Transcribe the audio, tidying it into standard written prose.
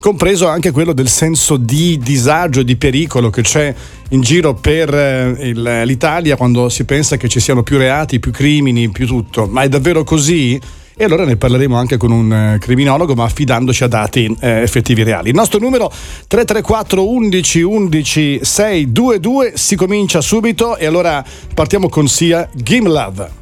compreso anche quello del senso di disagio, di pericolo che c'è in giro per l'Italia quando si pensa che ci siano più reati, più crimini, più tutto. Ma è davvero così? E allora ne parleremo anche con un criminologo, ma affidandoci a dati effettivi reali. Il nostro numero 334 11 11 622, si comincia subito e allora partiamo con Sia, Give Me Love.